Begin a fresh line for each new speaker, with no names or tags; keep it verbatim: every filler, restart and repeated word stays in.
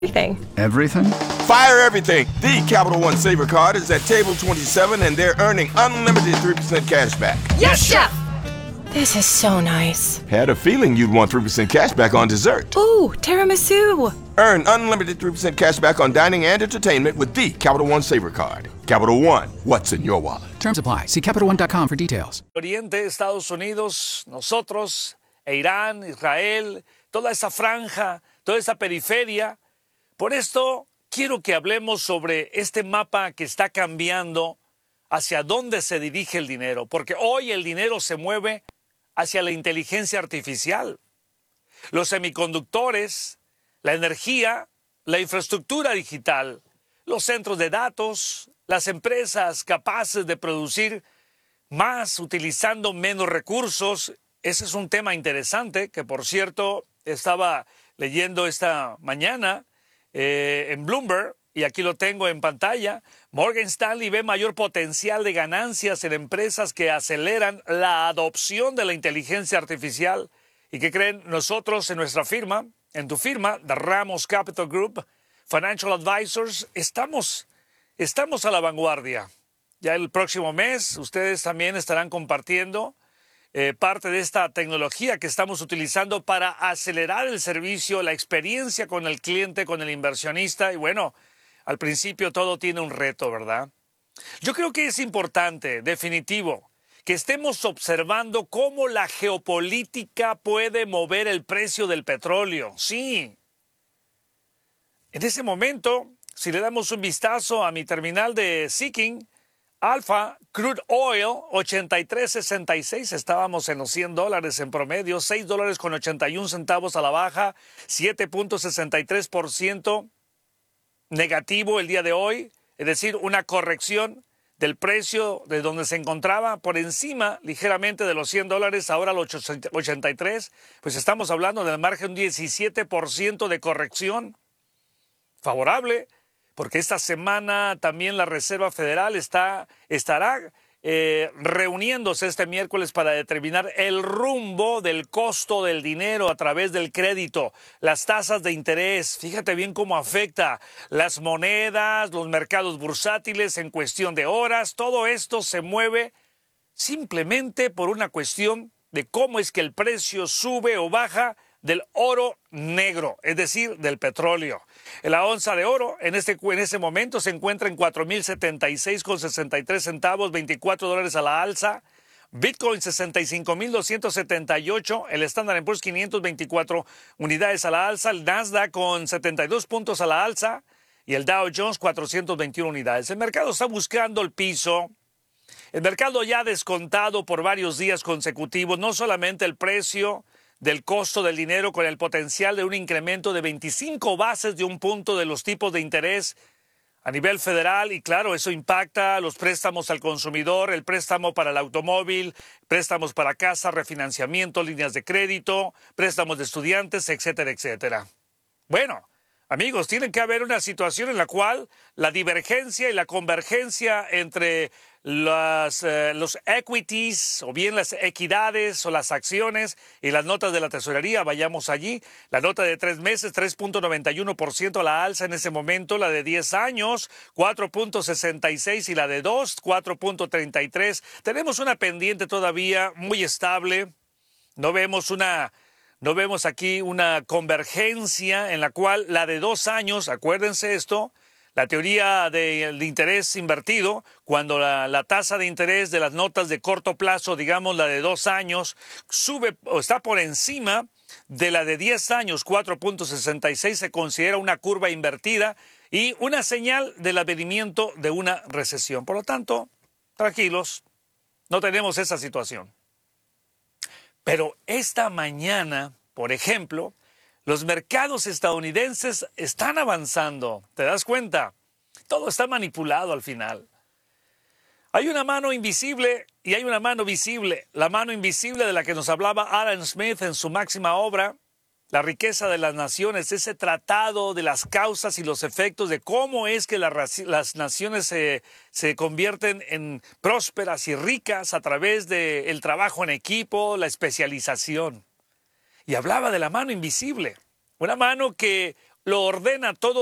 Everything.
Everything?
Fire everything. The Capital One Saver Card is at table twenty-seven, and they're earning unlimited three percent cash back.
Yes, Chef! This is so nice.
Had a feeling you'd want three percent cash back on dessert.
Ooh, tiramisu.
Earn unlimited three percent cash back on dining and entertainment with the Capital One Saver Card. Capital One, what's in your wallet?
Terms apply. See Capital One dot com for details.
Oriente, Estados Unidos, nosotros, e Irán, Israel, toda esa franja, toda esa periferia. Por esto quiero que hablemos sobre este mapa que está cambiando hacia dónde se dirige el dinero, porque hoy el dinero se mueve hacia la inteligencia artificial. Los semiconductores, la energía, la infraestructura digital, los centros de datos, las empresas capaces de producir más utilizando menos recursos. Ese es un tema interesante que, por cierto, estaba leyendo esta mañana eh, en Bloomberg, y aquí lo tengo en pantalla. Morgan Stanley ve mayor potencial de ganancias en empresas que aceleran la adopción de la inteligencia artificial. ¿Y qué creen? Nosotros en nuestra firma, en tu firma, The Ramos Capital Group, Financial Advisors, estamos, estamos a la vanguardia. Ya el próximo mes ustedes también estarán compartiendo eh, parte de esta tecnología que estamos utilizando para acelerar el servicio, la experiencia con el cliente, con el inversionista. Y bueno, al principio todo tiene un reto, ¿verdad? Yo creo que es importante, definitivo, que estemos observando cómo la geopolítica puede mover el precio del petróleo. Sí. En ese momento, si le damos un vistazo a mi terminal de Seeking, Alpha Crude Oil, ochenta y tres sesenta y seis, estábamos en los cien dólares en promedio, seis dólares con ochenta y un centavos a la baja, siete punto sesenta y tres por ciento negativo el día de hoy, es decir, una corrección del precio de donde se encontraba por encima ligeramente de los cien dólares, ahora los ochenta y tres, pues estamos hablando del margen diecisiete por ciento de corrección favorable, porque esta semana también la Reserva Federal está, estará eh, reuniéndose este miércoles para determinar el rumbo del costo del dinero a través del crédito, las tasas de interés. Fíjate bien cómo afecta las monedas, los mercados bursátiles en cuestión de horas. Todo esto se mueve simplemente por una cuestión de cómo es que el precio sube o baja del oro negro, es decir, del petróleo. La onza de oro en este, en este momento se encuentra en cuatro mil setenta y seis con sesenta y tres centavos, veinticuatro dólares a la alza. Bitcoin sesenta y cinco mil doscientos setenta y ocho, el Standard and Poor's quinientos veinticuatro unidades a la alza, el Nasdaq con setenta y dos puntos a la alza y el Dow Jones cuatrocientos veintiuno unidades. El mercado está buscando el piso. El mercado ya ha descontado por varios días consecutivos no solamente el precio del costo del dinero con el potencial de un incremento de veinticinco bases de un punto de los tipos de interés a nivel federal, y claro, eso impacta los préstamos al consumidor, el préstamo para el automóvil, préstamos para casa, refinanciamiento, líneas de crédito, préstamos de estudiantes, etcétera, etcétera. Bueno, amigos, tiene que haber una situación en la cual la divergencia y la convergencia entre las, eh, los equities o bien las equidades o las acciones y las notas de la tesorería, vayamos allí. La nota de tres meses, tres punto noventa y uno por ciento a la alza en ese momento, la de diez años, cuatro punto sesenta y seis y la de dos, cuatro punto treinta y tres. Tenemos una pendiente todavía muy estable, no vemos una... No vemos aquí una convergencia en la cual la de dos años, acuérdense esto, la teoría de, de interés invertido, cuando la, la tasa de interés de las notas de corto plazo, digamos la de dos años, sube o está por encima de la de diez años, cuatro punto sesenta y seis, se considera una curva invertida y una señal del advenimiento de una recesión. Por lo tanto, tranquilos, no tenemos esa situación. Pero esta mañana, por ejemplo, los mercados estadounidenses están avanzando. ¿Te das cuenta? Todo está manipulado al final. Hay una mano invisible y hay una mano visible. La mano invisible de la que nos hablaba Adam Smith en su máxima obra, La riqueza de las naciones, ese tratado de las causas y los efectos de cómo es que la, las naciones se, se convierten en prósperas y ricas a través del trabajo en equipo, la especialización. Y hablaba de la mano invisible, una mano que lo ordena todo